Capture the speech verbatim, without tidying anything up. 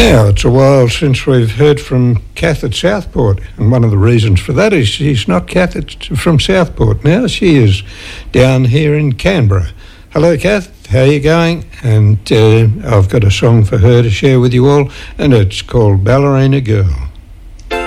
Now, it's a while since we've heard from Kath at Southport, and one of the reasons for that is she's not Kath at, from Southport now. She is down here in Canberra. Hello, Kath. How are you going? And uh, I've got a song for her to share with you all, and it's called Ballerina Girl.